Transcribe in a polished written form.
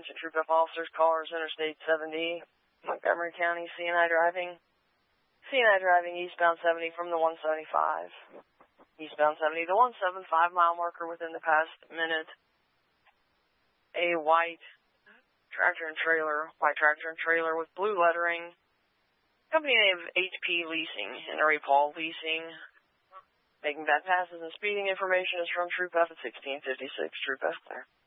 Attention Troop F officers, cars, Interstate 70, Montgomery County, CNI driving. CNI driving eastbound 70 from the 175. Eastbound 70 to 175 mile marker within the past minute. A white tractor and trailer with blue lettering. Company name of HP Leasing, Henry Paul Leasing. Making bad passes and speeding information is from Troop F at 1656. Troop F clear.